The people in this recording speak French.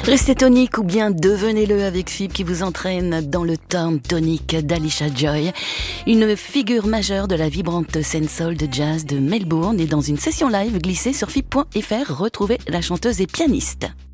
Restez tonique ou bien devenez-le avec Fib qui vous entraîne dans le turn tonique d'Alisha Joy, une figure majeure de la vibrante scène soul de jazz de Melbourne, et dans une session live glissée sur fib.fr, retrouvez la chanteuse et pianiste.